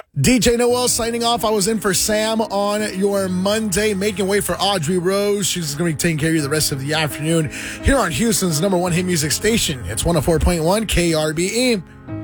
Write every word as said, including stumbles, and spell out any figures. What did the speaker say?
D J Noel signing off. I was in for Sam on your Monday, making way for Audrey Rose. She's going to be taking care of you the rest of the afternoon here on Houston's number one hit music station. It's one oh four point one K R B E.